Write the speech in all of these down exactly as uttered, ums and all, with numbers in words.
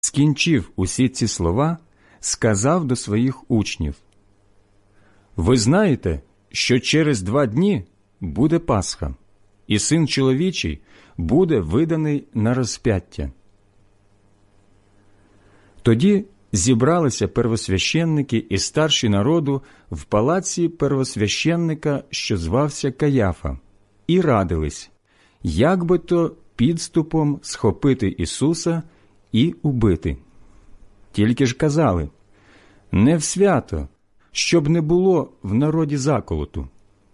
скінчив усі ці слова, сказав до своїх учнів: «Ви знаєте, що через два дні буде Пасха, і Син чоловічий буде виданий на розп'яття». Тоді зібралися первосвященники і старші народу в палаці первосвященника, що звався Каяфа, і радились, як би то підступом схопити Ісуса і убити. Тільки ж казали: «Не в свято, щоб не було в народі заколоту».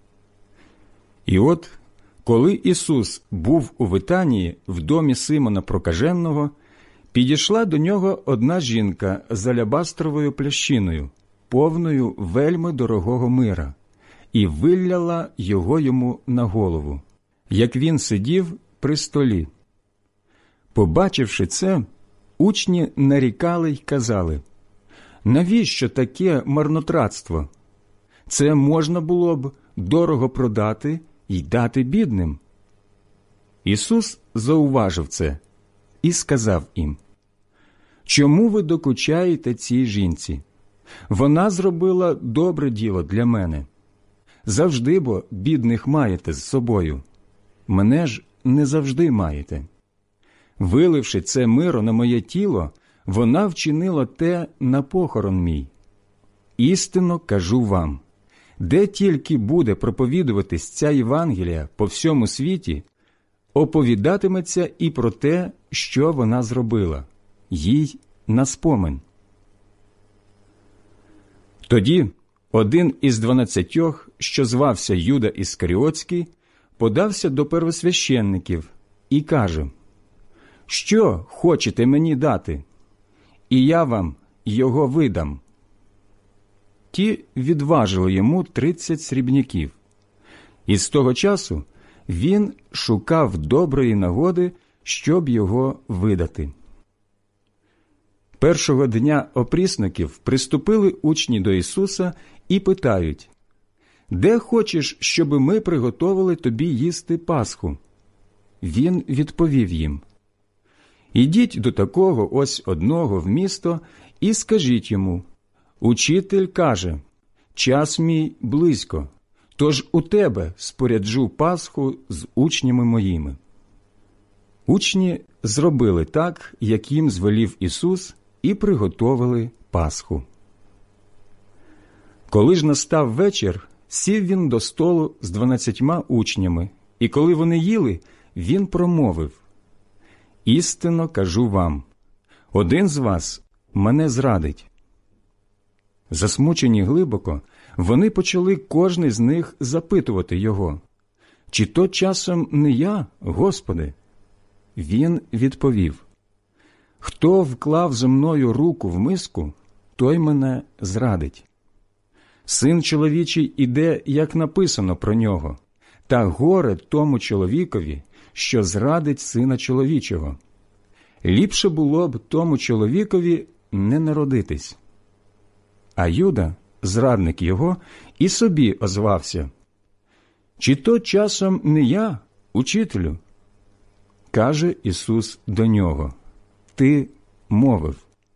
І от, коли Ісус був у Витанії в домі Симона Прокаженого, підійшла до нього одна жінка з алябастровою плящиною, повною вельми дорогого мира, і вилляла його йому на голову, як він сидів при столі. Побачивши це, учні нарікали й казали: «Навіщо таке марнотратство? Це можна було б дорого продати й дати бідним». Ісус зауважив це і сказав їм: «Чому ви докучаєте цій жінці? Вона зробила добре діло для мене. Завжди бо бідних маєте з собою, мене ж не завжди маєте. Виливши це миро на моє тіло, вона вчинила те на похорон мій. Істинно кажу вам, де тільки буде проповідуватись ця Євангелія по всьому світі, оповідатиметься і про те, що вона зробила, їй на спомин». Тоді один із дванадцятьох, що звався Юда Іскаріотський, подався до первосвященників і каже: «Що хочете мені дати? І я вам його видам». Ті відважили йому тридцять срібняків. І з того часу він шукав доброї нагоди, щоб його видати. Першого дня опрісників приступили учні до Ісуса і питають: «Де хочеш, щоби ми приготовили тобі їсти Пасху?» Він відповів їм: «Ідіть до такого ось одного в місто і скажіть йому: Учитель каже, час мій близько, тож у тебе споряджу Пасху з учнями моїми». Учні зробили так, як їм звелів Ісус, і приготовили Пасху. Коли ж настав вечір, сів він до столу з дванадцятьма учнями, і коли вони їли, він промовив: «Істинно кажу вам, один з вас мене зрадить». Засмучені глибоко, вони почали кожний з них запитувати його: «Чи то часом не я, Господи?» Він відповів: «Хто вклав зо мною руку в миску, той мене зрадить. Син чоловічий іде, як написано про нього, та горе тому чоловікові, що зрадить сина чоловічого. Ліпше було б тому чоловікові не народитись». А Юда, зрадник його, і собі озвався: «Чи то часом не я, учителю?» Каже Ісус до нього: «Ти мовив».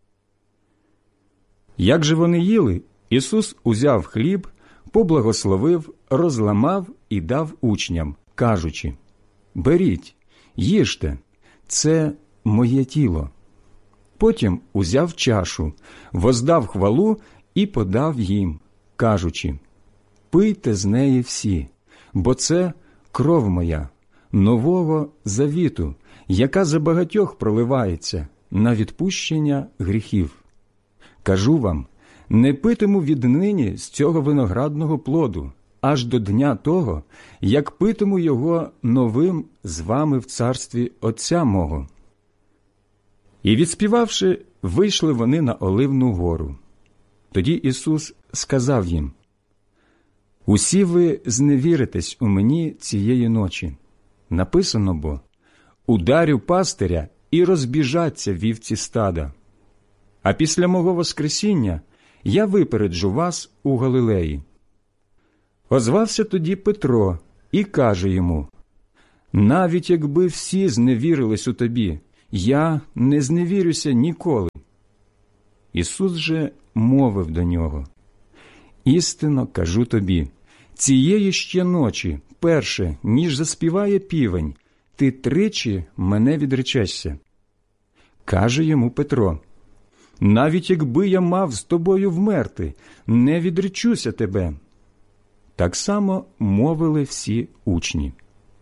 Як же вони їли, Ісус узяв хліб, поблагословив, розламав і дав учням, кажучи: «Беріть, їжте, це моє тіло». Потім узяв чашу, воздав хвалу і подав їм, кажучи: «Пийте з неї всі, бо це кров моя, нового завіту, яка за багатьох проливається на відпущення гріхів. Кажу вам, не питиму віднині з цього виноградного плоду, аж до дня того, як питиму його новим з вами в царстві Отця мого». І відспівавши, вийшли вони на Оливну гору. Тоді Ісус сказав їм: «Усі ви зневіритесь у мені цієї ночі. Написано бо: ударю пастиря, і розбіжаться вівці стада. А після мого воскресіння я випереджу вас у Галилеї». Озвався тоді Петро і каже йому: «Навіть якби всі зневірились у тобі, я не зневірюся ніколи. Ісус же мовив до нього: істинно кажу тобі, цієї ще ночі, перше, ніж заспіває півень, ти тричі мене відречешся. Каже йому Петро: навіть якби я мав з тобою вмерти, не відречуся тебе. Так само мовили всі учні.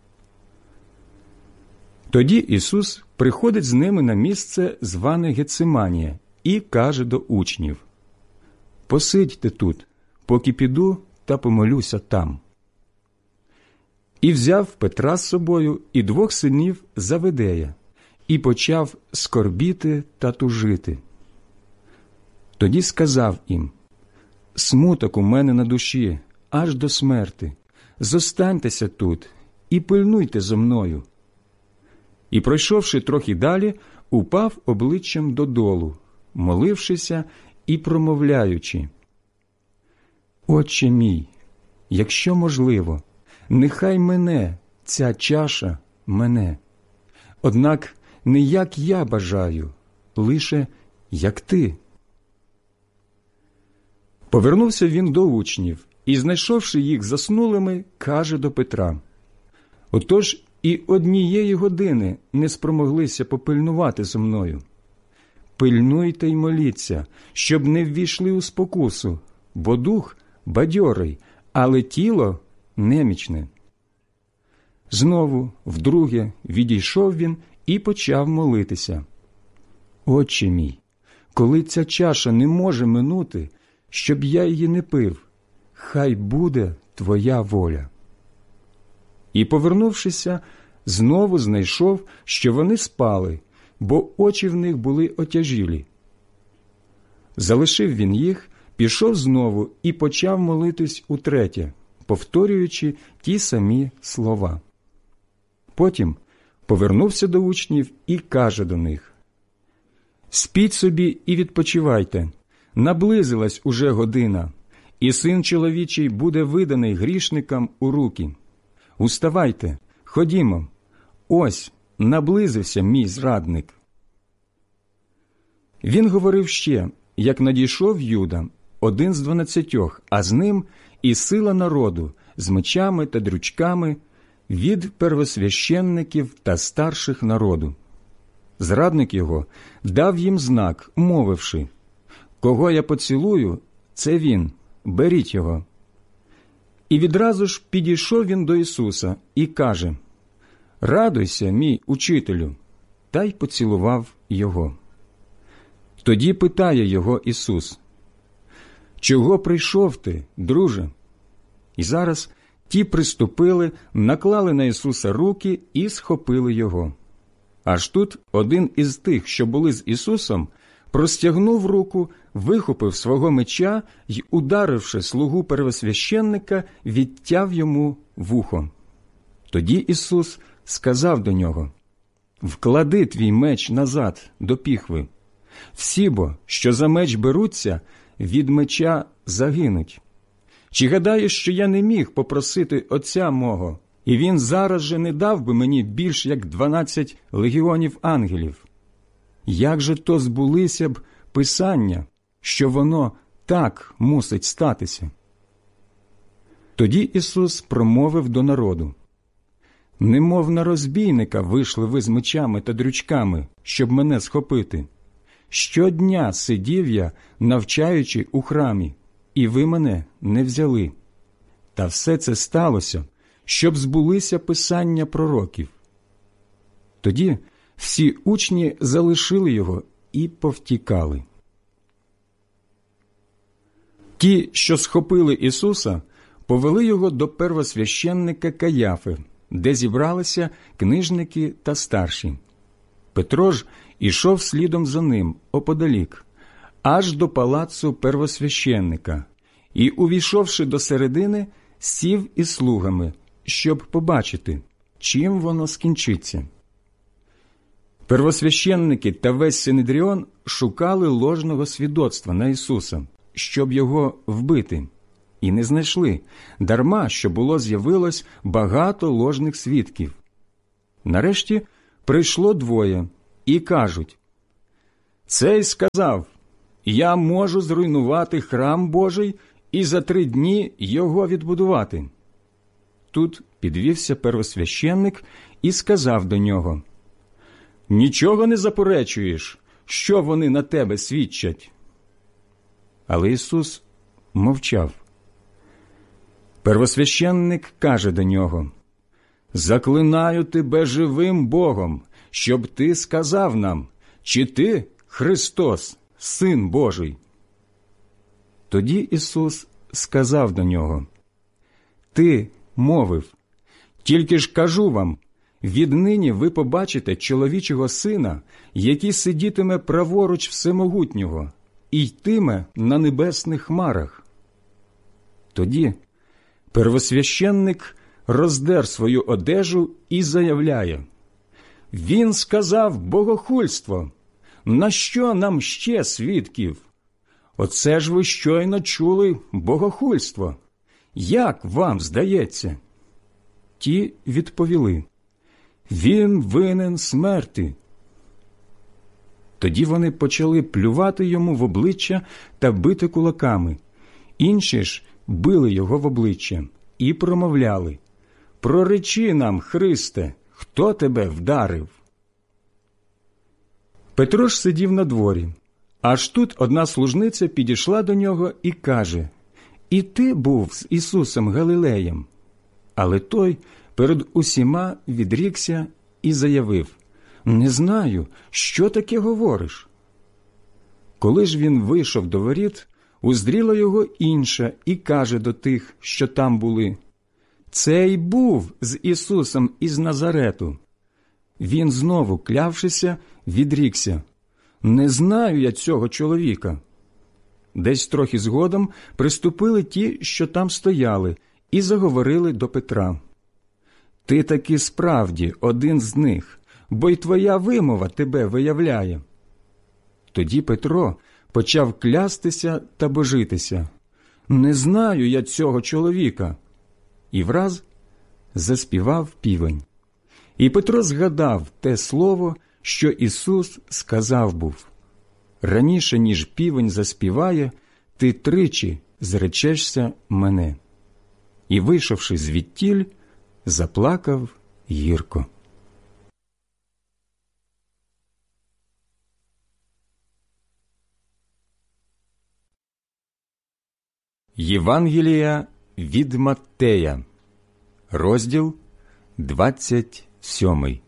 Тоді Ісус приходить з ними на місце, зване Гециманія, і каже до учнів: посидьте тут, поки піду та помолюся там. І взяв Петра з собою і двох синів Заведея, і почав скорбіти та тужити. Тоді сказав їм: смуток у мене на душі, аж до смерти. Зостаньтеся тут і пильнуйте зо мною. І, пройшовши трохи далі, упав обличчям додолу, молившися і промовляючи: Отче мій, якщо можливо, нехай мене ця чаша мене. Однак не як я бажаю, лише як ти. Повернувся він до учнів і, знайшовши їх заснулими, каже до Петра: отож і однієї години не спромоглися попильнувати зо мною. Пильнуйте й моліться, щоб не ввійшли у спокусу, бо дух бадьорий, але тіло немічне. Знову, вдруге, відійшов він і почав молитися: Отче мій, коли ця чаша не може минути, щоб я її не пив, хай буде твоя воля. І, повернувшися, знову знайшов, що вони спали, бо очі в них були отяжілі. Залишив він їх, пішов знову і почав молитись утретє, повторюючи ті самі слова. Потім повернувся до учнів і каже до них: «Спіть собі і відпочивайте, наблизилась уже година, і Син чоловічий буде виданий грішникам у руки. Уставайте, ходімо, ось наблизився мій зрадник». Він говорив ще, як надійшов Юда, один з дванадцятьох, а з ним і сила народу, з мечами та дрючками, від первосвященників та старших народу. Зрадник його дав їм знак, мовивши: «Кого я поцілую, це він, беріть його». І відразу ж підійшов він до Ісуса і каже: «Радуйся, мій учителю», та й поцілував його. Тоді питає його Ісус: «Чого прийшов ти, друже?» І зараз ті приступили, наклали на Ісуса руки і схопили його. Аж тут один із тих, що були з Ісусом, простягнув руку, вихопив свого меча й, ударивши слугу первосвященника, відтяв йому вухо. Тоді Ісус сказав до нього: «Вклади твій меч назад до піхви. Всі бо, що за меч беруться, від меча загинуть. Чи гадаєш, що я не міг попросити Отця мого, і він зараз же не дав би мені більш як дванадцять легіонів ангелів? Як же то збулися б Писання, що воно так мусить статися?» Тоді Ісус промовив до народу: «Немов на розбійника вийшли ви з мечами та дрючками, щоб мене схопити. Щодня сидів я, навчаючи у храмі, і ви мене не взяли. Та все це сталося, щоб збулися писання пророків». Тоді всі учні залишили його і повтікали. Ті, що схопили Ісуса, повели його до первосвященника Каяфи, де зібралися книжники та старші. Петро ж ішов слідом за ним оподалік, аж до палацу первосвященника, і, увійшовши до середини, сів із слугами, щоб побачити, чим воно скінчиться. Первосвященники та весь Синедріон шукали ложного свідоцтва на Ісуса, щоб його вбити, і не знайшли, дарма що було з'явилось багато ложних свідків. Нарешті прийшло двоє, і кажуть: «Цей сказав, я можу зруйнувати храм Божий і за три дні його відбудувати». Тут підвівся первосвященник і сказав до нього: «Нічого не заперечуєш, що вони на тебе свідчать?» Але Ісус мовчав. Первосвященник каже до нього: «Заклинаю тебе живим Богом, щоб ти сказав нам, чи ти Христос, Син Божий?» Тоді Ісус сказав до нього: «Ти мовив, тільки ж кажу вам, віднині ви побачите чоловічого Сина, який сидітиме праворуч Всемогутнього і йтиме на небесних хмарах». Тоді первосвященник роздер свою одежу і заявляє: «Він сказав богохульство! На що нам ще свідків? Оце ж ви щойно чули богохульство. Як вам здається?» Ті відповіли: «Він винен смерти». Тоді вони почали плювати йому в обличчя та бити кулаками. Інші ж били його в обличчя і промовляли: «Проречи нам, Христе, хто тебе вдарив?» Петро ж сидів на дворі. Аж тут одна служниця підійшла до нього і каже: «І ти був з Ісусом Галилеєм?» Але той перед усіма відрікся і заявив: «Не знаю, що таке говориш». Коли ж він вийшов до воріт, уздріла його інша і каже до тих, що там були: «Цей був з Ісусом із Назарету». Він знову, клявшися, відрікся: «Не знаю я цього чоловіка». Десь трохи згодом приступили ті, що там стояли, і заговорили до Петра: «Ти таки справді один з них, бо й твоя вимова тебе виявляє». Тоді Петро почав клястися та божитися: «Не знаю я цього чоловіка». І враз заспівав півень. І Петро згадав те слово, що Ісус сказав був: «Раніше, ніж півень заспіває, ти тричі зречешся мене». І, вийшовши звідтіль, заплакав гірко. Євангелія від Маттея, розділ двадцять сьомий.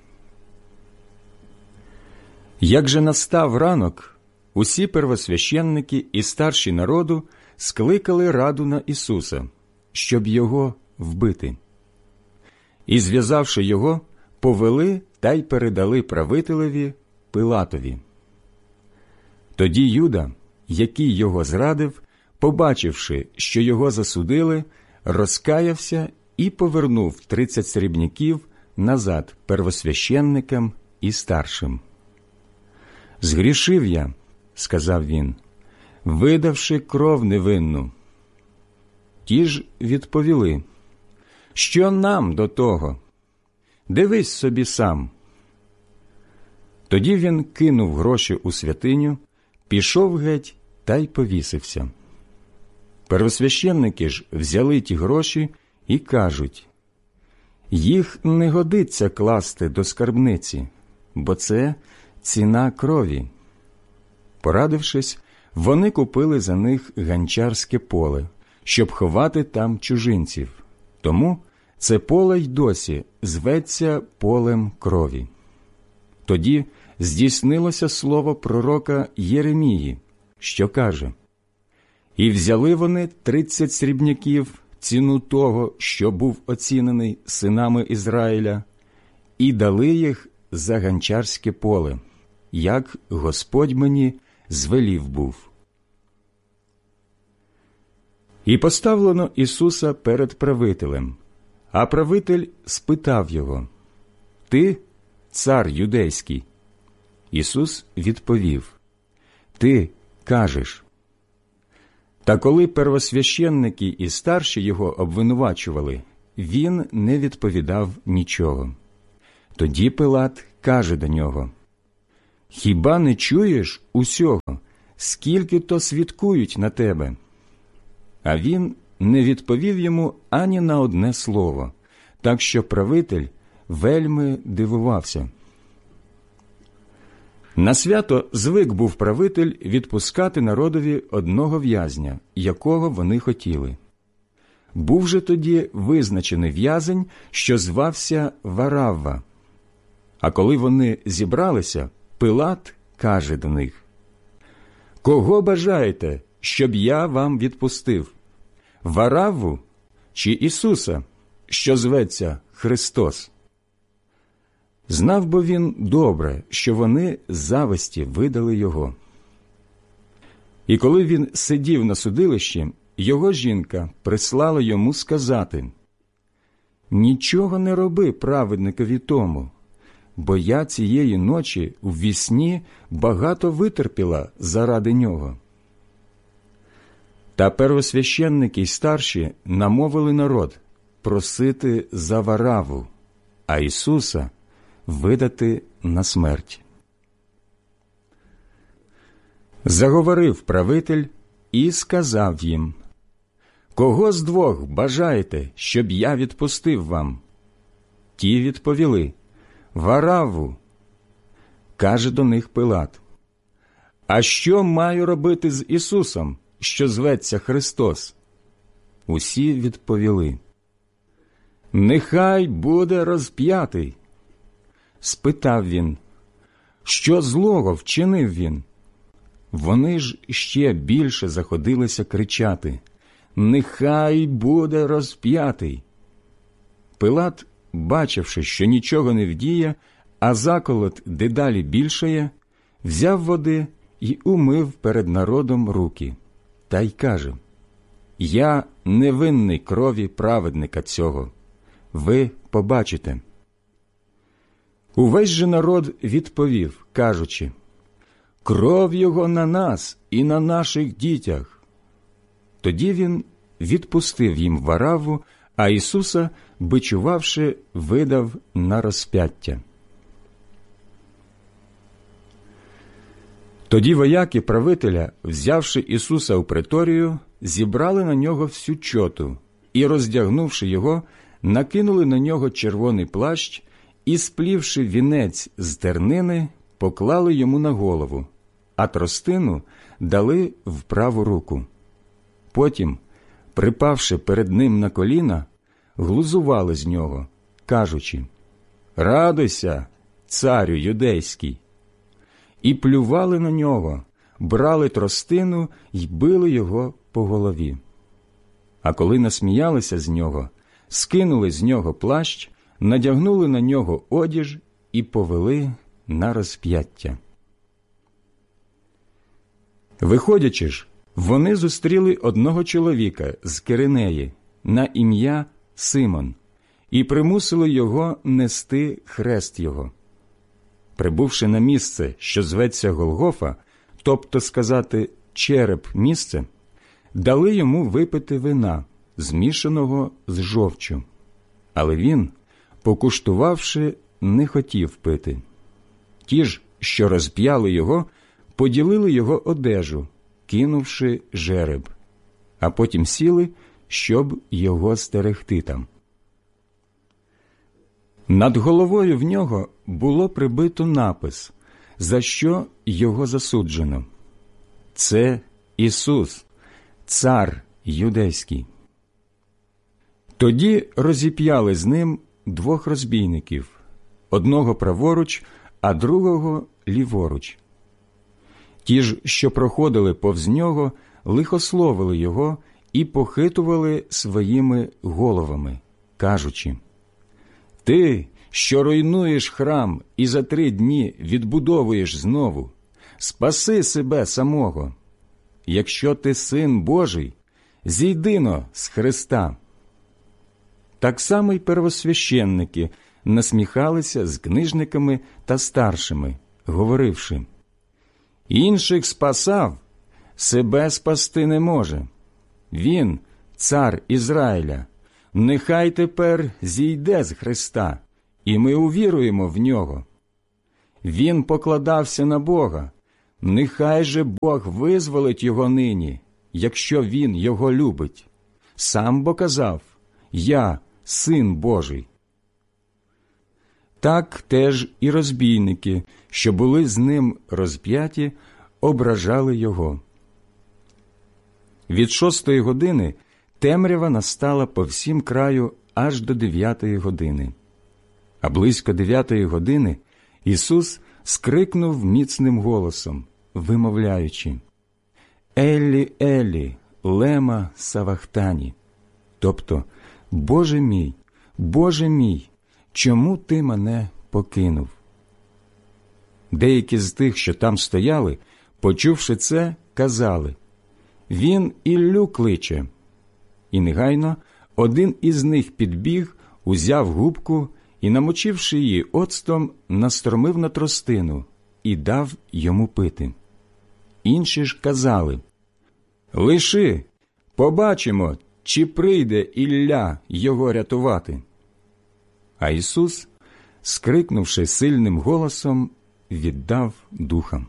Як же настав ранок, усі первосвященники і старші народу скликали раду на Ісуса, щоб його вбити. І, зв'язавши його, повели та й передали правителеві Пилатові. Тоді Юда, який його зрадив, побачивши, що його засудили, розкаявся і повернув тридцять срібняків назад первосвященникам і старшим. «Згрішив я», – сказав він, – «видавши кров невинну». Ті ж відповіли: «Що нам до того? Дивись собі сам». Тоді він кинув гроші у святиню, пішов геть та й повісився. Первосвященники ж взяли ті гроші і кажуть: «Їх не годиться класти до скарбниці, бо це ціна крові». Порадившись, вони купили за них ганчарське поле, щоб ховати там чужинців. Тому це поле й досі зветься полем крові. Тоді здійснилося слово пророка Єремії, що каже: «І взяли вони тридцять срібняків, ціну того, що був оцінений синами Ізраїля, і дали їх за ганчарське поле, як Господь мені звелів був». І поставлено Ісуса перед правителем, а правитель спитав його: «Ти цар юдейський?» Ісус відповів: «Ти кажеш». Та коли первосвященники і старші його обвинувачували, він не відповідав нічого. Тоді Пилат каже до нього: Хіба не чуєш усього, скільки то свідкують на тебе?» А він не відповів йому ані на одне слово, так що правитель вельми дивувався. На свято звик був правитель відпускати народові одного в'язня, якого вони хотіли. Був же тоді визначений в'язень, що звався Варавва. А коли вони зібралися, Пилат каже до них: «Кого бажаєте, щоб я вам відпустив? Варавву чи Ісуса, що зветься Христос?» Знав бо він добре, що вони з зависті видали його. І коли він сидів на судилищі, його жінка прислала йому сказати: «Нічого не роби праведникові тому, бо я цієї ночі у вісні багато витерпіла заради нього». Та первосвященники й старші намовили народ просити за Варавву, а Ісуса видати на смерть. Заговорив правитель і сказав їм: «Кого з двох бажаєте, щоб я відпустив вам?» Ті відповіли: «Варавву». Каже до них Пилат: «А що маю робити з Ісусом, що зветься Христос?» Усі відповіли: «Нехай буде розп'ятий». Спитав він: «Що злого вчинив він?» Вони ж ще більше заходилися кричати: «Нехай буде розп'ятий». Пилат, бачивши, що нічого не вдіє, а заколот дедалі більшає, взяв води й умив перед народом руки, та й каже: «Я не винний крові праведника цього. Ви побачите». Увесь же народ відповів, кажучи: «Кров його на нас і на наших дітях». Тоді він відпустив їм Варавву, а Ісуса, бичувавши, видав на розп'яття. Тоді вояки правителя, взявши Ісуса у преторію, зібрали на нього всю чоту і, роздягнувши його, накинули на нього червоний плащ і, сплівши вінець з тернини, поклали йому на голову, а тростину дали в праву руку. Потім, припавши перед ним на коліна, глузували з нього, кажучи: «Радуйся, царю юдейський!» І плювали на нього, брали тростину й били його по голові. А коли насміялися з нього, скинули з нього плащ, надягнули на нього одіж і повели на розп'яття. Виходячи ж, вони зустріли одного чоловіка з Киринеї на ім'я Симон і примусили його нести хрест його. Прибувши на місце, що зветься Голгофа, тобто сказати череп місце, дали йому випити вина, змішаного з жовчю. Але він, покуштувавши, не хотів пити. Ті ж, що розп'яли його, поділили його одежу, кинувши жереб, а потім сіли, щоб його стерегти там. Над головою в нього було прибито напис, за що його засуджено: «Це Ісус, цар юдейський». Тоді розіп'яли з ним двох розбійників, одного праворуч, а другого ліворуч. Ті ж, що проходили повз нього, лихословили його і похитували своїми головами, кажучи: «Ти, що руйнуєш храм і за три дні відбудовуєш знову, спаси себе самого. Якщо ти син Божий, зійди-но з Христа». Так само й первосвященники насміхалися з книжниками та старшими, говоривши: «Інших спасав, себе спасти не може. Він, цар Ізраїля, нехай тепер зійде з Христа, і ми увіруємо в нього. Він покладався на Бога. Нехай же Бог визволить його нині, якщо він його любить. Сам бо казав: «Я – Син Божий». Так теж і розбійники, що були з ним розп'яті, ображали його. Від шостої години темрява настала по всім краю аж до дев'ятої години. А близько дев'ятої години Ісус скрикнув міцним голосом, вимовляючи: «Еллі, Еллі, лема савахтані», тобто «Боже мій, Боже мій, чому ти мене покинув?» Деякі з тих, що там стояли, почувши це, казали: «Він Іллю кличе». І негайно один із них підбіг, узяв губку і, намочивши її оцтом, настромив на тростину і дав йому пити. Інші ж казали: «Лиши, побачимо, чи прийде Ілля його рятувати». А Ісус, скрикнувши сильним голосом, віддав духа.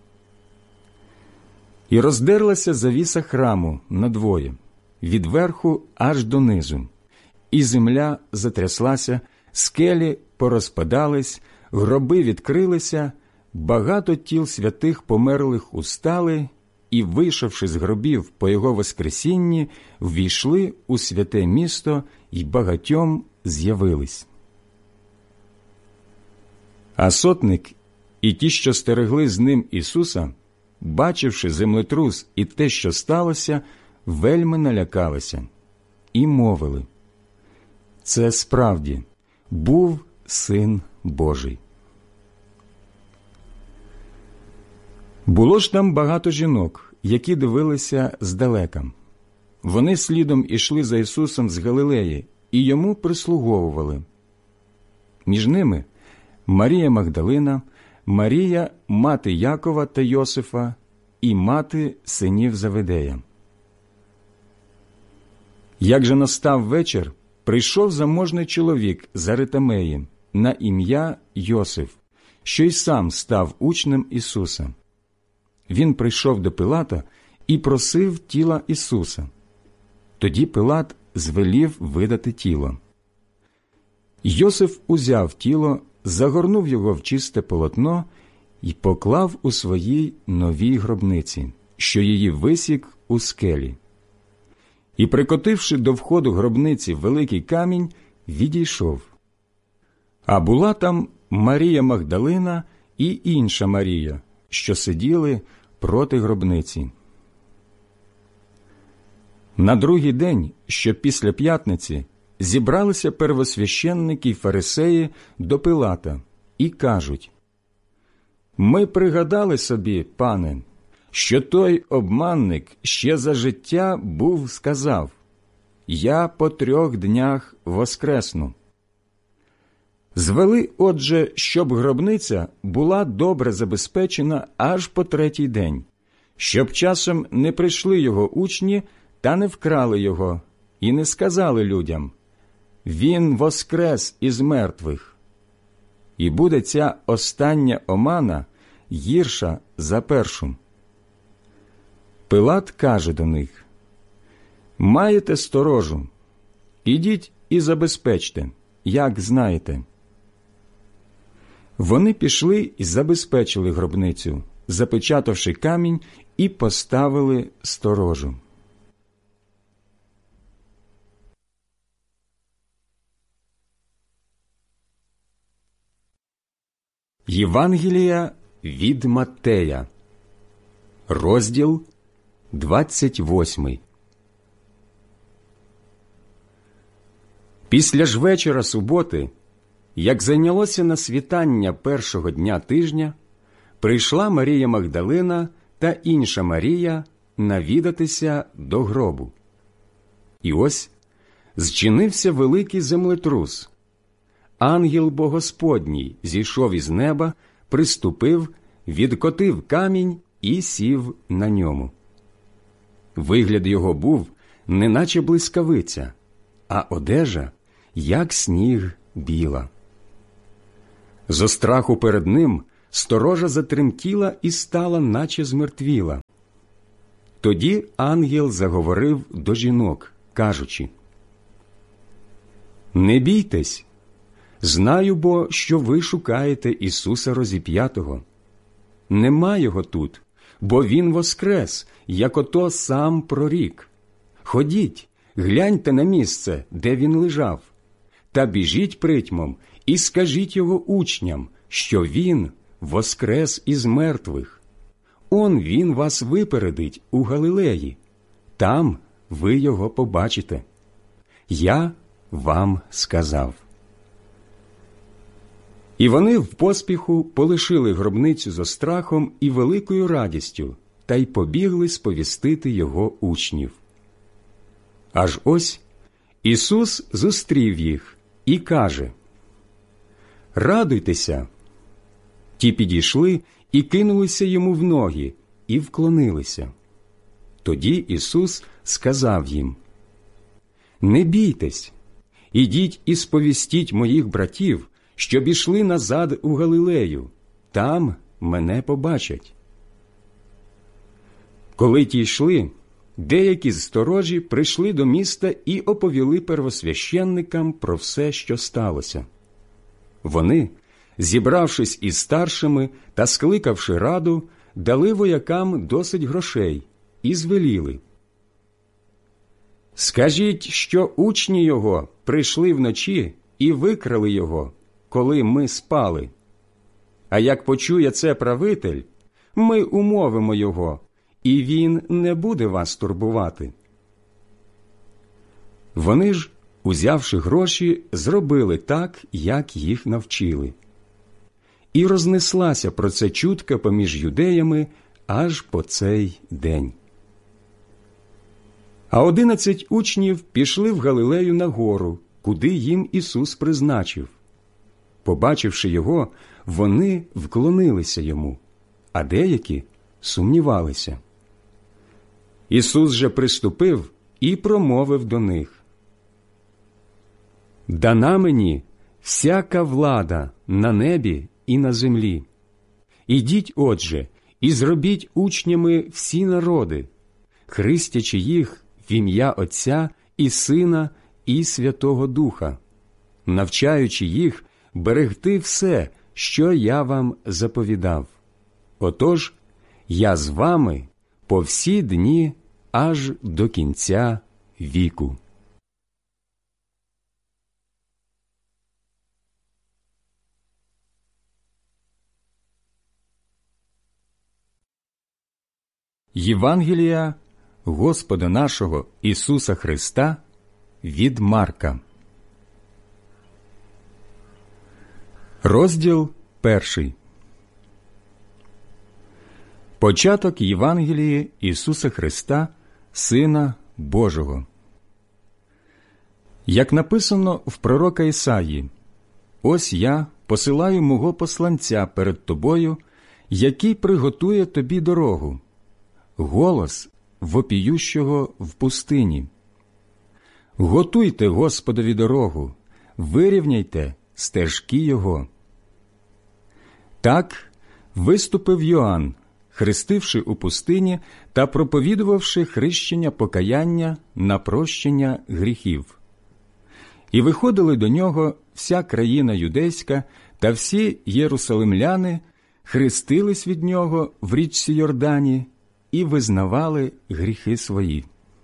І роздерлася завіса храму надвоє, від верху аж донизу, і земля затряслася, скелі порозпадались, гроби відкрилися, багато тіл святих померлих устали і, вийшовши з гробів по його воскресінні, ввійшли у святе місто й багатьом з'явились. А сотник і ті, що стерегли з ним Ісуса, бачивши землетрус і те, що сталося, вельми налякалися і мовили: «Це справді був Син Божий». Було ж там багато жінок, які дивилися здалека. Вони слідом ішли за Ісусом з Галилеї і йому прислуговували. Між ними Марія Магдалина, Марія, мати Якова та Йосифа, і мати синів Заведея. Як же настав вечір, прийшов заможний чоловік з Аритамеї на ім'я Йосиф, що й сам став учнем Ісуса. Він прийшов до Пилата і просив тіла Ісуса. Тоді Пилат звелів видати тіло. Йосиф узяв тіло, загорнув його в чисте полотно і поклав у своїй новій гробниці, що її висік у скелі. І, прикотивши до входу гробниці великий камінь, відійшов. А була там Марія Магдалина і інша Марія, що сиділи проти гробниці. На другий день, що після п'ятниці, зібралися первосвященники й фарисеї до Пилата і кажуть: «Ми пригадали собі, пане, що той обманник ще за життя був сказав: я по трьох днях воскресну. Звели, отже, щоб гробниця була добре забезпечена аж по третій день, щоб часом не прийшли його учні та не вкрали його, і не сказали людям: він воскрес із мертвих. І буде ця остання омана гірша за першу». Пилат каже до них: «Маєте сторожу? Ідіть і забезпечте, як знаєте». Вони пішли і забезпечили гробницю, запечатавши камінь, і поставили сторожу. Євангелія від Маттея, розділ двадцять восьмий. Після ж вечора суботи, як зайнялося на світання першого дня тижня, прийшла Марія Магдалина та інша Марія навідатися до гробу. І ось зчинився великий землетрус. Ангел Богосподній зійшов із неба, приступив, відкотив камінь і сів на ньому. Вигляд його був, неначе блискавиця, а одежа, як сніг біла. Зо страху перед ним Сторожа затремтіла і стала, наче змертвіла. Тоді ангел заговорив до жінок, кажучи: «Не бійтесь, знаю бо, що ви шукаєте Ісуса розіп'ятого. Нема його тут, бо Він воскрес, як ото сам прорік. Ходіть, гляньте на місце, де Він лежав, та біжіть притьмом і скажіть його учням, що Він воскрес із мертвих. Он Він вас випередить у Галилеї, там ви його побачите. Я вам сказав». І вони в поспіху полишили гробницю зо страхом і великою радістю, та й побігли сповістити його учнів. Аж ось Ісус зустрів їх і каже: «Радуйтеся!» Ті підійшли і кинулися йому в ноги, і вклонилися. Тоді Ісус сказав їм: «Не бійтесь, ідіть і сповістіть моїх братів, щоб ішли назад у Галилею, там мене побачать». Коли ті йшли, деякі з сторожі прийшли до міста і оповіли первосвященникам про все, що сталося. Вони, зібравшись із старшими та скликавши раду, дали воякам досить грошей і звеліли: «Скажіть, що учні його прийшли вночі і викрали його, коли ми спали. А як почує це правитель, ми умовимо його, і він не буде вас турбувати». Вони ж, узявши гроші, зробили так, як їх навчили. І рознеслася про це чутка поміж юдеями аж по цей день. А одинадцять учнів пішли в Галилею на гору, куди їм Ісус призначив. Побачивши його, вони вклонилися йому, а деякі сумнівалися. Ісус же приступив і промовив до них: «Дана мені всяка влада на небі і на землі. Ідіть, отже, і зробіть учнями всі народи, хрестячи їх в ім'я Отця і Сина і Святого Духа, навчаючи їх берегти все, що я вам заповідав. Отож, я з вами по всі дні аж до кінця віку». Євангелія Господа нашого Ісуса Христа від Марка. Розділ перший. Початок Євангелії Ісуса Христа, Сина Божого. Як написано в пророка Ісаї: «Ось я посилаю мого посланця перед тобою, який приготує тобі дорогу, голос вопіющого в пустині. Готуйте Господові дорогу, вирівняйте стежки його». Так виступив Йоанн, хрестивши у пустині та проповідувавши хрещення покаяння на прощення гріхів. І виходили до нього вся країна юдейська та всі єрусалимляни, хрестились від нього в річці Йордані і визнавали гріхи свої.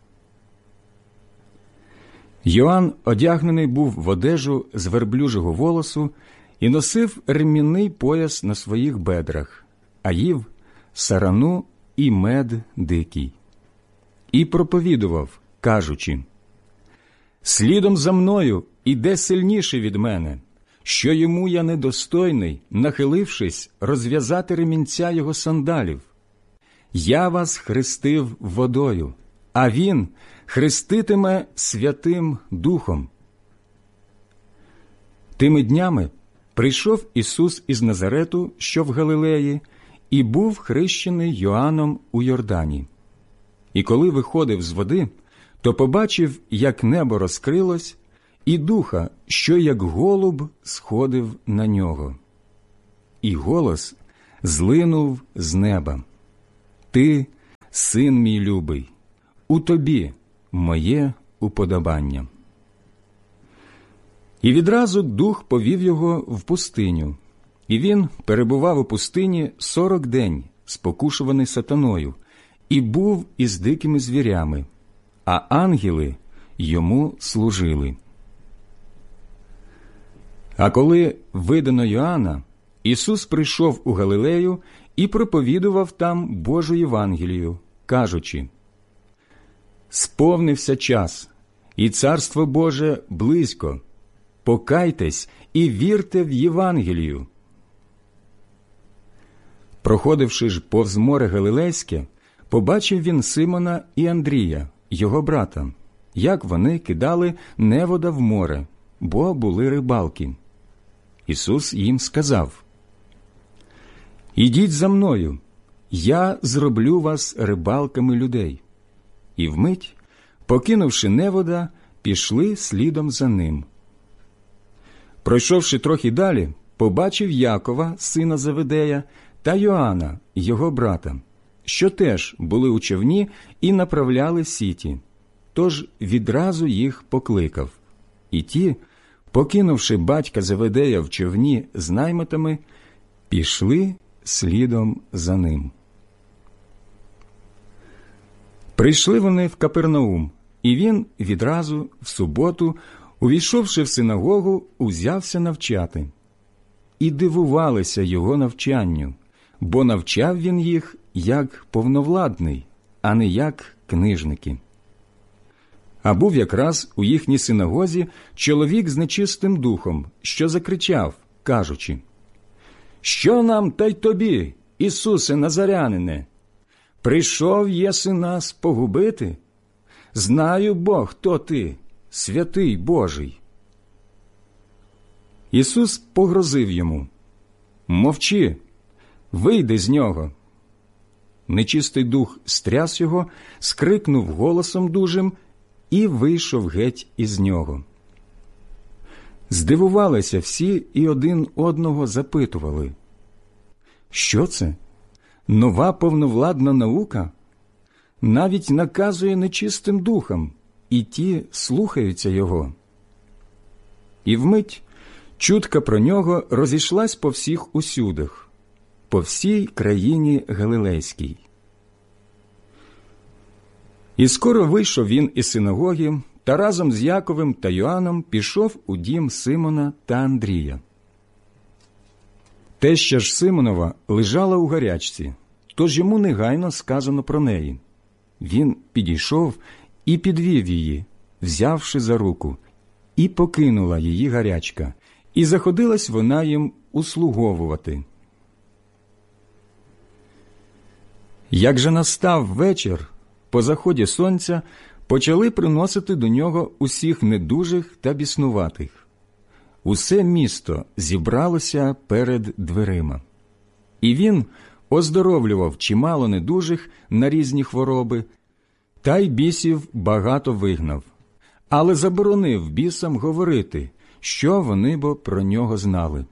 Йоанн одягнений був в одежу з верблюжого волосу і носив ремінний пояс на своїх бедрах, а їв сарану і мед дикий. І проповідував, кажучи: «Слідом за мною іде сильніший від мене, що йому я недостойний, нахилившись, розв'язати ремінця його сандалів. Я вас хрестив водою, а він хреститиме Святим Духом». Тими днями прийшов Ісус із Назарету, що в Галилеї, і був хрещений Йоанном у Йордані. І коли виходив з води, то побачив, як небо розкрилось, і Духа, що як голуб сходив на нього. І голос, злинув з неба. Ти, син мій любий, у тобі моє уподобання. І відразу дух повів його в пустиню, і він перебував у пустині сорок день, спокушуваний сатаною, і був із дикими звірями, а ангели йому служили. А коли видано Йоанна, Ісус прийшов у Галилею і проповідував там Божу Євангелію, кажучи: «Сповнився час, і Царство Боже близько. Покайтесь і вірте в Євангелію». Проходивши ж повз море Галилейське, побачив він Симона і Андрія, його брата, як вони кидали невода в море, бо були рибалки. Ісус їм сказав: «Ідіть за мною, я зроблю вас рибалками людей». І вмить, покинувши невода, пішли слідом за ним. Пройшовши трохи далі, побачив Якова, сина Заведея, та Йоанна, його брата, що теж були у човні і направляли сіті. Тож відразу їх покликав. І ті, покинувши батька Заведея в човні з наймитами, пішли слідом за ним. Прийшли вони в Капернаум, і він відразу в суботу, увійшовши в синагогу, узявся навчати. І дивувалися його навчанню, бо навчав він їх як повновладний, а не як книжники. А був якраз у їхній синагозі чоловік з нечистим духом, що закричав, кажучи: «Що нам та й тобі, Ісусе Назарянине? Прийшов єси нас погубити? Знаю, Бог, хто ти, святий Божий». Ісус погрозив йому: «Мовчи, вийди з нього». Нечистий дух стряс його, скрикнув голосом дужим і вийшов геть із нього. Здивувалися всі і один одного запитували: «Що це? Нова повновладна наука? Навіть наказує нечистим духам, і ті слухаються його». І вмить чутка про нього розійшлась по всіх усюдах, по всій країні Галилейській. І скоро вийшов він із синагоги, та разом з Яковом та Йоанном пішов у дім Симона та Андрія. Теща ж Симонова лежала у гарячці, тож йому негайно сказано про неї. Він підійшов і підвів її, взявши за руку, і покинула її гарячка, і заходилась вона їм услуговувати. Як же настав вечір, по заході сонця почали приносити до нього усіх недужих та біснуватих. Усе місто зібралося перед дверима. І він оздоровлював чимало недужих на різні хвороби, та й бісів багато вигнав, але заборонив бісам говорити, що вони бо про нього знали.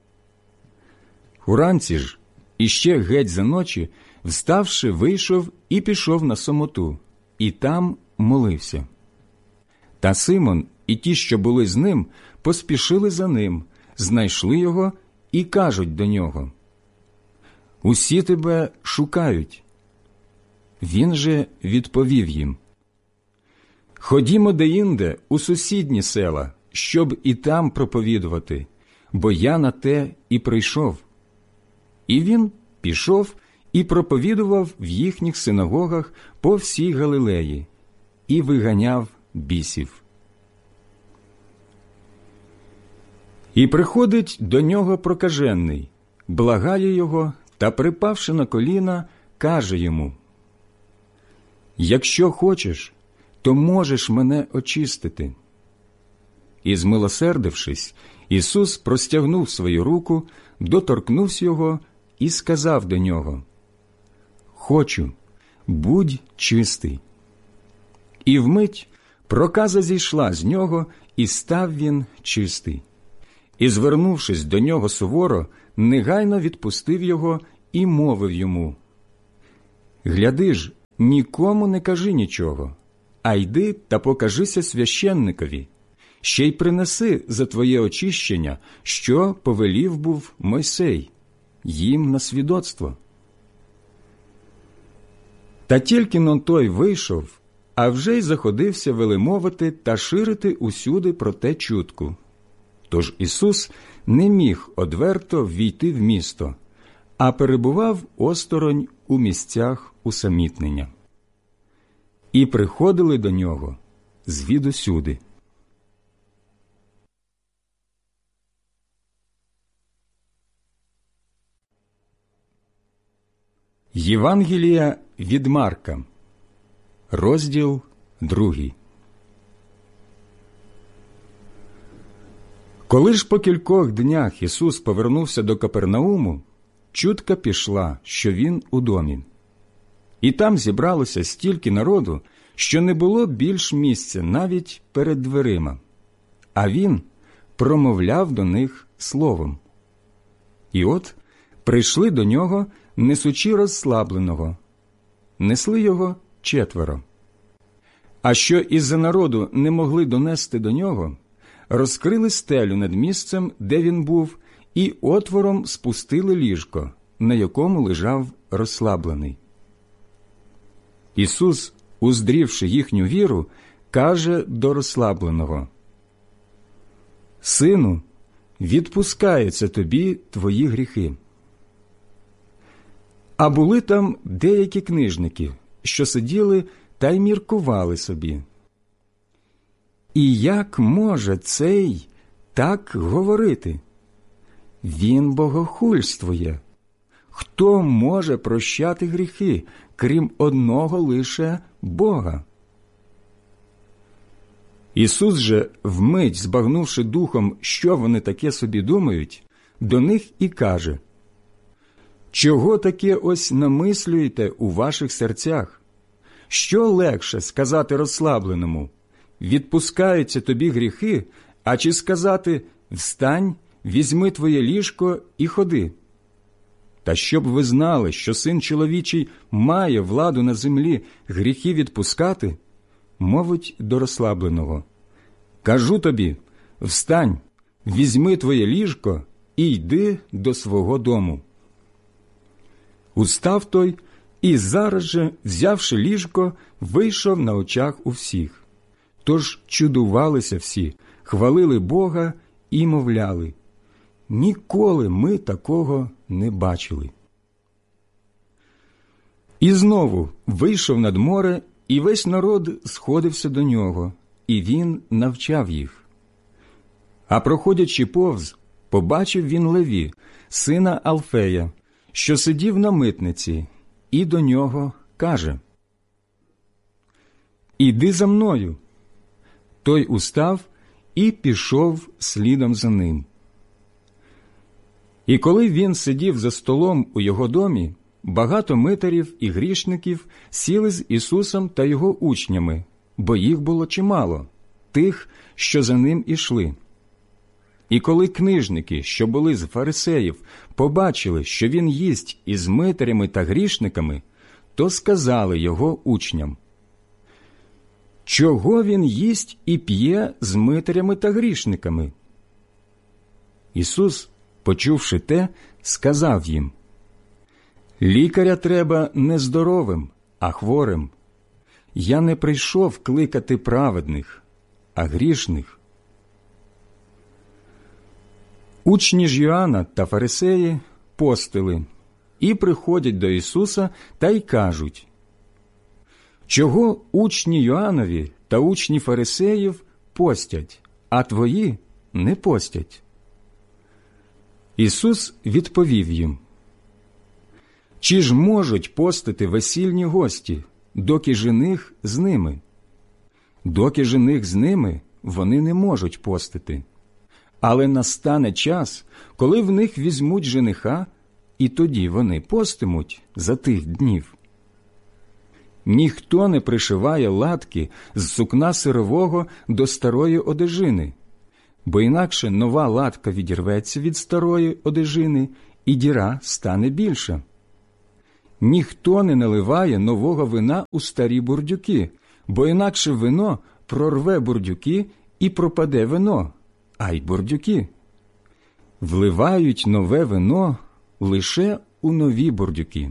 Уранці ж, іще геть за ночі, вставши, вийшов і пішов на самоту, і там молився. Та Симон і ті, що були з ним, поспішили за ним, знайшли його і кажуть до нього: «Усі тебе шукають». Він же відповів їм: «Ходімо деінде у сусідні села, щоб і там проповідувати, бо я на те і прийшов». І він пішов і проповідував в їхніх синагогах по всій Галилеї і виганяв бісів. І приходить до нього прокажений, благає його та, припавши на коліна, каже йому: «Якщо хочеш, то можеш мене очистити». І, змилосердившись, Ісус простягнув свою руку, доторкнувся його і сказав до нього: «Хочу, будь чистий». І вмить проказа зійшла з нього, і став він чистий. І, звернувшись до нього суворо, негайно відпустив його і мовив йому: «Гляди ж, нікому не кажи нічого, а йди та покажися священникові, ще й принеси за твоє очищення, що повелів був Мойсей, їм на свідоцтво». Та тільки-но той вийшов, а вже й заходився велемовити та ширити усюди про те чутку. Тож Ісус не міг одверто ввійти в місто, а перебував осторонь у місцях усамітнення. І приходили до нього звідусюди. Євангелія від Марка, розділ другий. Коли ж по кількох днях Ісус повернувся до Капернауму, чутка пішла, що Він у домі. І там зібралося стільки народу, що не було більш місця навіть перед дверима. А Він промовляв до них словом. І от прийшли до Нього, несучи розслабленого. Несли його четверо. А що із-за народу не могли донести до Нього, розкрили стелю над місцем, де він був, і отвором спустили ліжко, на якому лежав розслаблений. Ісус, уздрівши їхню віру, каже до розслабленого: «Сину, відпускаються тобі твої гріхи». А були там деякі книжники, що сиділи та й міркували собі: «І як може цей так говорити? Він богохульствує. Хто може прощати гріхи, крім одного лише Бога?» Ісус же, вмить збагнувши духом, що вони таке собі думають, до них і каже: «Чого таке ось намислюєте у ваших серцях? Що легше сказати розслабленому: відпускаються тобі гріхи, а чи сказати: встань, візьми твоє ліжко і ходи? Та щоб ви знали, що Син чоловічий має владу на землі гріхи відпускати, мовить до розслабленого: кажу тобі, встань, візьми твоє ліжко і йди до свого дому. Устав той і зараз же, взявши ліжко, вийшов на очах у всіх. Тож чудувалися всі, хвалили Бога і мовляли: ніколи ми такого не бачили. І знову вийшов над море, і весь народ сходився до нього, і він навчав їх. А проходячи повз, побачив він Леві, сина Алфея, що сидів на митниці, і до нього каже: «Іди за мною». Той устав і пішов слідом за ним. І коли він сидів за столом у його домі, багато митарів і грішників сіли з Ісусом та його учнями, бо їх було чимало, тих, що за ним ішли. І коли книжники, що були з фарисеїв, побачили, що він їсть із митарями та грішниками, то сказали його учням: «Чого він їсть і п'є з митарями та грішниками?» Ісус, почувши те, сказав їм: «Лікаря треба не здоровим, а хворим. Я не прийшов кликати праведних, а грішних». Учні ж Йоанна та фарисеї постили і приходять до Ісуса та й кажуть: «Чого учні Йоаннові та учні фарисеїв постять, а твої не постять?» Ісус відповів їм: «Чи ж можуть постити весільні гості, доки жених з ними? Доки жених з ними, вони не можуть постити. Але настане час, коли в них візьмуть жениха, і тоді вони постимуть за тих днів. Ніхто не пришиває латки з сукна сирового до старої одежини, бо інакше нова латка відірветься від старої одежини, і діра стане більша. ніхто не наливає нового вина у старі бурдюки, бо інакше вино прорве бурдюки і пропаде вино, а й бурдюки. Вливають нове вино лише у нові бурдюки.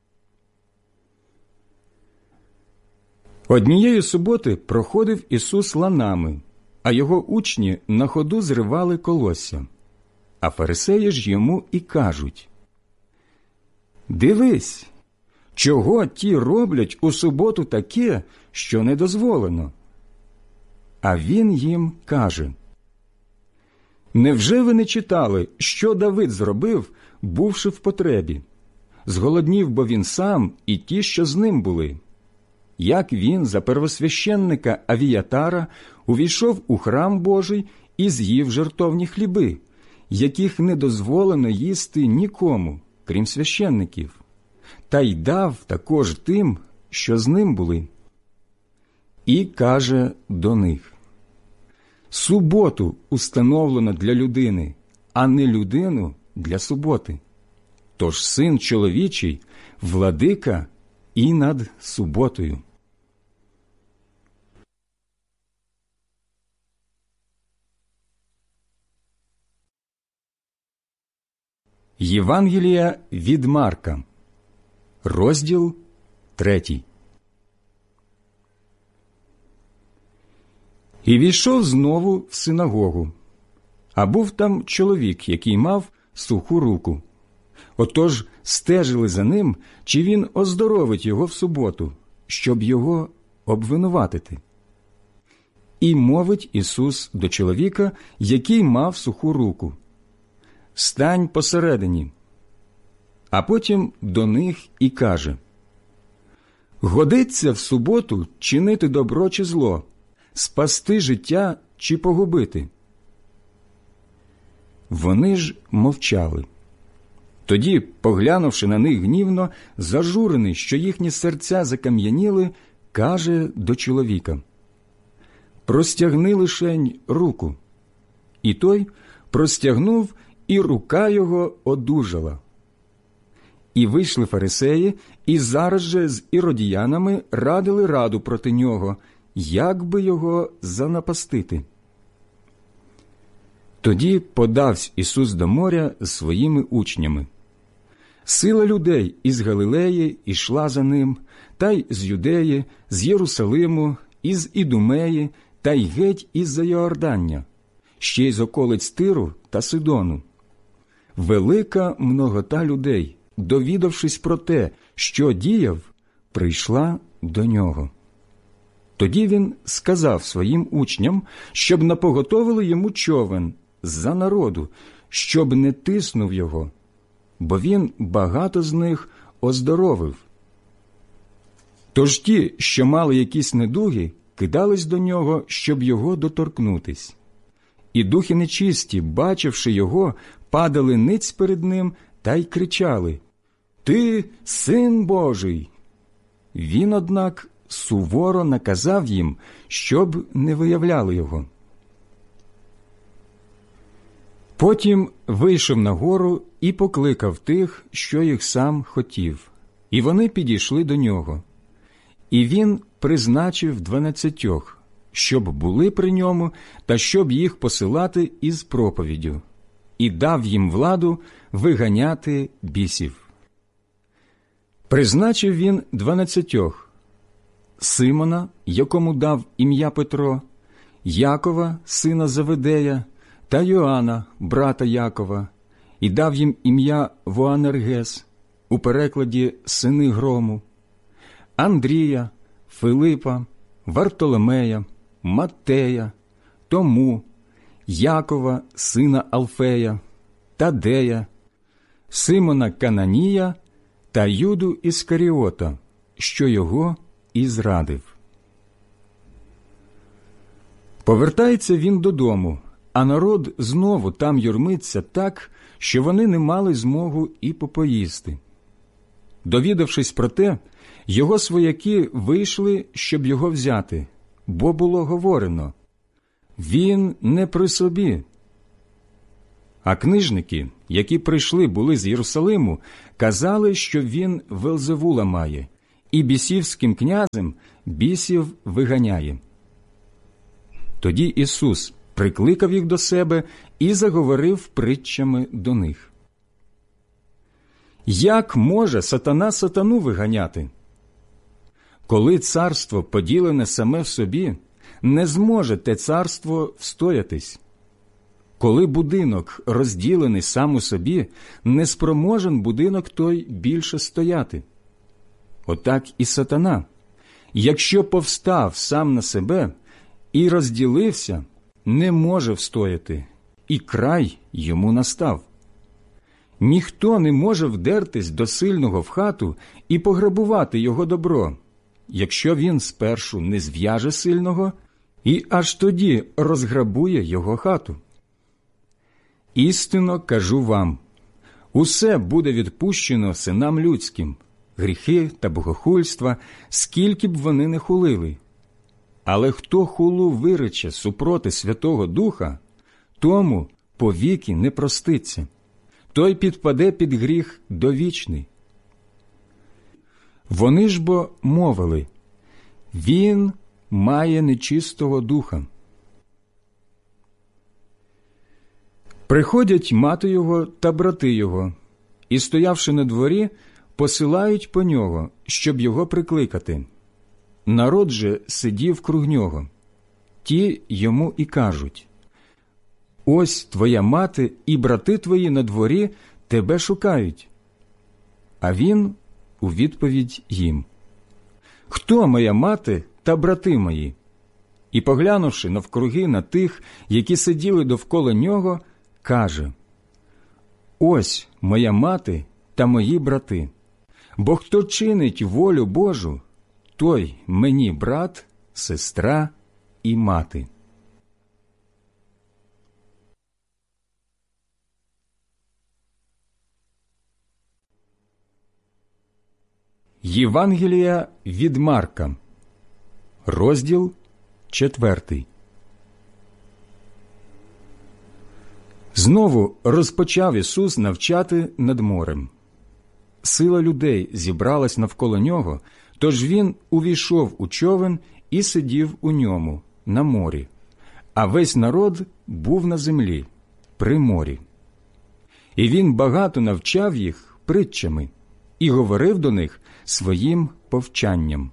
Однієї суботи проходив Ісус ланами, а його учні на ходу зривали колосся. А фарисеї ж йому і кажуть: «Дивись, чого ті роблять у суботу таке, що не дозволено?» А він їм каже: «Невже ви не читали, що Давид зробив, бувши в потребі? Зголоднів бо він сам і ті, що з ним були. Як він за первосвященника Авіатара увійшов у храм Божий і з'їв жертовні хліби, яких не дозволено їсти нікому, крім священників, та й дав також тим, що з ним були. І каже до них: суботу установлено для людини, а не людину для суботи. Тож Син чоловічий – владика і над суботою». Євангелія від Марка, розділ третій. І війшов знову в синагогу, а був там чоловік, який мав суху руку. Отож стежили за ним, чи він оздоровить його в суботу, щоб його обвинуватити. І мовить Ісус до чоловіка, який мав суху руку: «Стань посередині». А потім до них і каже: «Годиться в суботу чинити добро чи зло, спасти життя чи погубити?» Вони ж мовчали. Тоді, поглянувши на них гнівно, зажурений, що їхні серця закам'яніли, каже до чоловіка: «Простягни лишень руку». І той простягнув, і рука його одужала. І вийшли фарисеї, і зараз же з іродіянами радили раду проти нього, як би його занапастити. Тоді подавсь Ісус до моря з своїми учнями. Сила людей із Галилеї ішла за ним, та й з Юдеї, з Єрусалиму, із Ідумеї, та й геть із-за Йордання, ще й з околиць Тиру та Сидону. Велика многота людей, довідавшись про те, що діяв, прийшла до нього. Тоді він сказав своїм учням, щоб напоготовили йому човен за народу, щоб не тиснув його, бо він багато з них оздоровив. Тож ті, що мали якісь недуги, кидались до нього, щоб його доторкнутись. І духи нечисті, бачивши його, падали ниць перед ним та й кричали: «Ти – Син Божий!» Він, однак, суворо наказав їм, щоб не виявляли його. Потім вийшов на гору і покликав тих, що їх сам хотів, і вони підійшли до нього. І він призначив дванадцятьох, щоб були при ньому та щоб їх посилати із проповіддю, і дав їм владу виганяти бісів. Призначив він дванадцятьох: Симона, якому дав ім'я Петро, Якова, сина Заведея, та Йоанна, брата Якова, і дав їм ім'я Воанергес, у перекладі «сини грому», Андрія, Филипа, Вартоломея, Маттея, Тому, Якова, сина Алфея, Тадея, Симона Кананія та Юду Іскаріота, що його і зрадив. Повертається він додому, а народ знову там юрмиться так, що вони не мали змогу і попоїсти. Довідавшись про те, його свояки вийшли, щоб його взяти, бо було говорено: «Він не при собі». А книжники, які прийшли були з Єрусалиму, казали, що він Велзевула має, і бісівським князем бісів виганяє. Тоді Ісус прикликав їх до себе і заговорив притчами до них. Як може сатана сатану виганяти? Коли царство поділене саме в собі, не зможе те царство встоятись. Коли будинок розділений сам у собі, не спроможен будинок той більше стояти. Отак і сатана, якщо повстав сам на себе і розділився, не може встояти, і край йому настав. Ніхто не може вдертись до сильного в хату і пограбувати його добро, якщо він спершу не зв'яже сильного і аж тоді розграбує його хату. Істинно кажу вам, усе буде відпущено синам людським, гріхи та богохульства, скільки б вони не хулили. Але хто хулу вирече супроти Святого Духа, тому повіки не проститься, той підпаде під гріх довічний. Вони ж бо мовили, він має нечистого духа. Приходять мати його та брати його, і, стоявши на дворі, посилають по нього, щоб його прикликати. Народ же сидів круг нього. Ті йому і кажуть: «Ось твоя мати і брати твої на дворі тебе шукають». А він у відповідь їм: «Хто моя мати та брати мої?» І, поглянувши навкруги на тих, які сиділи довкола нього, каже: «Ось моя мати та мої брати, бо хто чинить волю Божу, той мені брат, сестра і мати». Євангелія від Марка, розділ четвертий. Знову розпочав Ісус навчати над морем. Сила людей зібралась навколо нього, тож він увійшов у човен і сидів у ньому, на морі, а весь народ був на землі, при морі. І він багато навчав їх притчами і говорив до них своїм повчанням.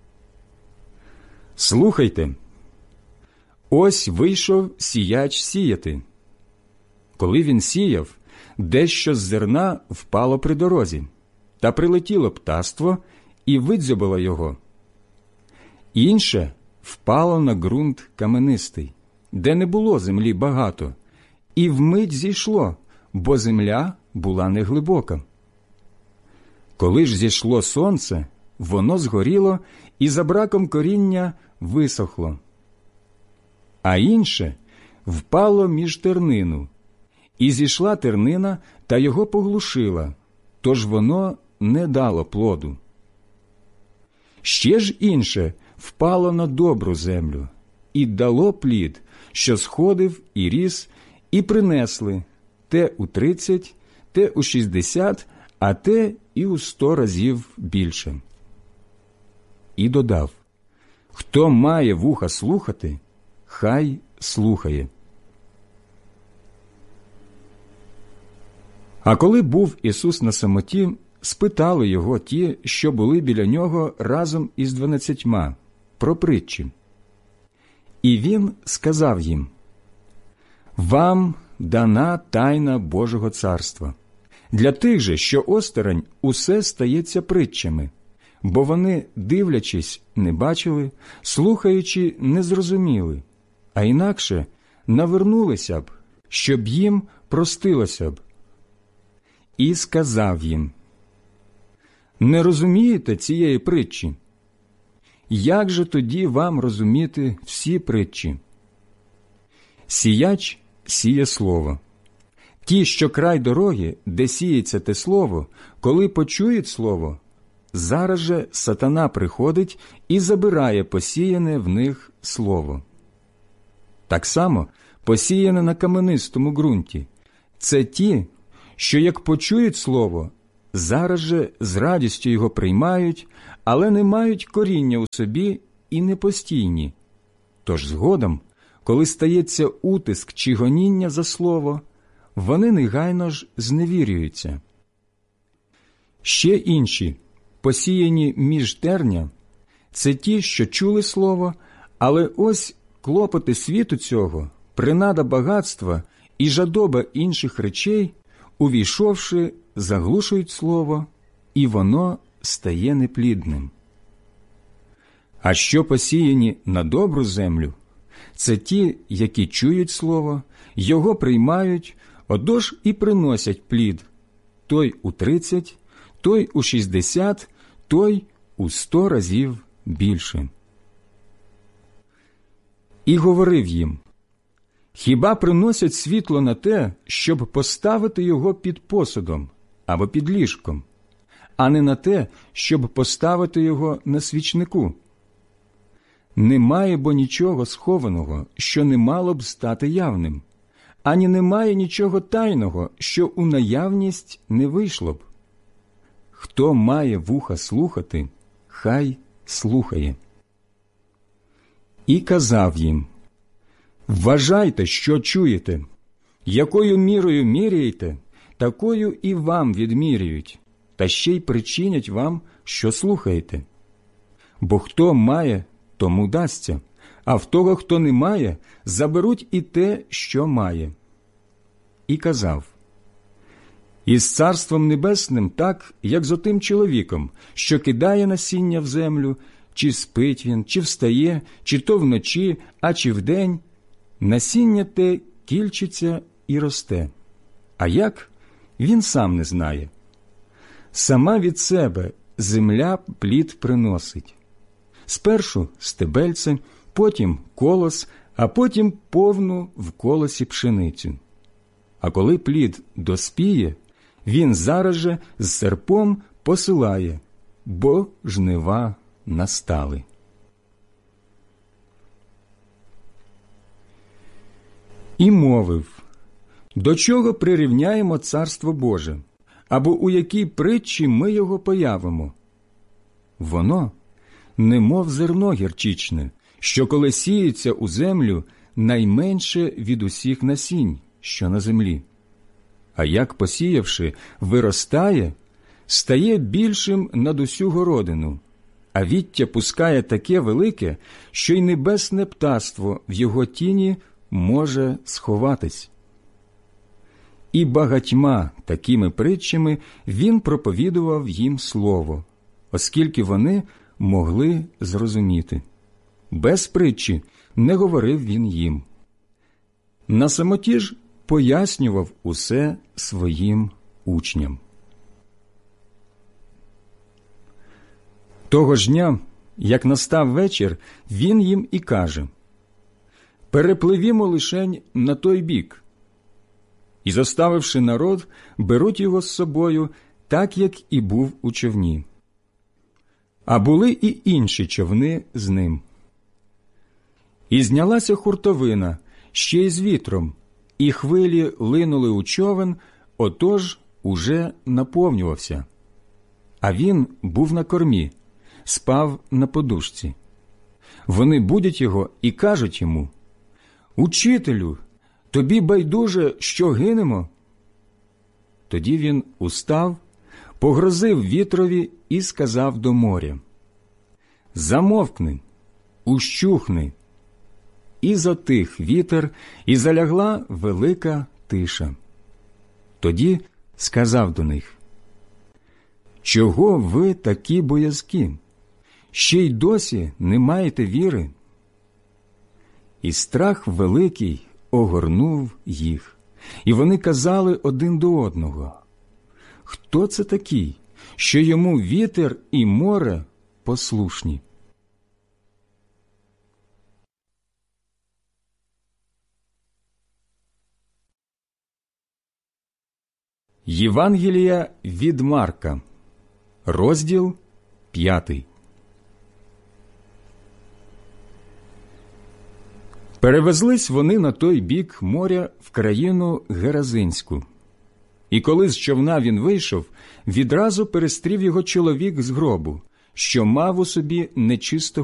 «Слухайте, ось вийшов сіяч сіяти. Коли він сіяв, дещо з зерна впало при дорозі, та прилетіло птаство і видзьобило його. Інше впало на ґрунт каменистий, де не було землі багато, і вмить зійшло, бо земля була неглибока. Коли ж зійшло сонце, воно згоріло і за браком коріння висохло. А інше впало між тернину, і зійшла тернина та його поглушила, тож воно не дало плоду. Ще ж інше впало на добру землю і дало плід, що сходив і ріс, і принесли те у тридцять, те у шістдесят, а те і у сто разів більше. І додав: хто має вуха слухати, хай слухає. А коли був Ісус на самоті, спитали його ті, що були біля нього разом із дванадцятьма, про притчі. І він сказав їм: «Вам дана тайна Божого царства. Для тих же, що осторонь, усе стається притчами, бо вони, дивлячись, не бачили, слухаючи, не зрозуміли, а інакше навернулися б, щоб їм простилося б». І сказав їм: «Не розумієте цієї притчі? Як же тоді вам розуміти всі притчі? Сіяч сіє слово. Ті, що край дороги, де сіється те слово, коли почують слово, зараз же сатана приходить і забирає посіяне в них слово. Так само посіяне на каменистому ґрунті. Це ті, що як почують слово, зараз же з радістю його приймають, але не мають коріння у собі і непостійні. Тож згодом, коли стається утиск чи гоніння за слово, вони негайно ж зневірюються. Ще інші, посіяні між терня, це ті, що чули слово, але ось клопоти світу цього, принада багатства і жадоба інших речей, увійшовши, заглушують слово, і воно стає неплідним. А що посіяні на добру землю, це ті, які чують слово, його приймають, отож і приносять плід, той у тридцять, той у шістдесят, той у сто разів більше. І говорив їм: хіба приносять світло на те, щоб поставити його під посудом або під ліжком, а не на те, щоб поставити його на свічнику? Немає бо нічого схованого, що не мало б стати явним, ані немає нічого тайного, що у наявність не вийшло б. Хто має вуха слухати, хай слухає. І казав їм: вважайте, що чуєте, якою мірою міряєте, такою і вам відміряють, та ще й причинять вам, що слухаєте. Бо хто має, тому дасться, а в того, хто не має, заберуть і те, що має. І казав: із Царством Небесним так, як з отим чоловіком, що кидає насіння в землю, чи спить він, чи встає, чи то вночі, а чи вдень, насіння те кільчиться і росте. А як? Він сам не знає. Сама від себе земля плід приносить. Спершу стебельце, потім колос, а потім повну в колосі пшеницю. А коли плід доспіє, він зараз же з серпом посилає, бо жнива настали. І мовив: до чого прирівняємо Царство Боже, або у якій притчі ми його появимо? Воно, немов зерно гірчичне, що коли сіється у землю, найменше від усіх насінь, що на землі. А як посіявши, виростає, стає більшим над усю городину, а віття пускає таке велике, що й небесне птаство в його тіні може сховатись. І багатьма такими притчами він проповідував їм слово, оскільки вони могли зрозуміти. Без притчі не говорив він їм. На самоті ж пояснював усе своїм учням. Того ж дня, як настав вечір, він їм і каже: перепливімо лишень на той бік. І, заставивши народ, беруть його з собою, так, як і був у човні. А були і інші човни з ним. І знялася хуртовина, ще й з вітром, і хвилі линули у човен, отож уже наповнювався. А він був на кормі, спав на подушці. Вони будять його і кажуть йому: «Учителю, тобі байдуже, що гинемо?» Тоді він устав, погрозив вітрові і сказав до моря: «Замовкни, ущухни». І затих вітер, і залягла велика тиша. Тоді сказав до них: «Чого ви такі боязкі? Ще й досі не маєте віри?» І страх великий огорнув їх, і вони казали один до одного: «Хто це такий, що йому вітер і море послушні?» Євангелія від Марка, розділ п'ятий. Перевезлись вони на той бік моря в країну Геразинську. І коли з човна він вийшов, відразу перестрів його чоловік з гробу, що мав у собі нечистого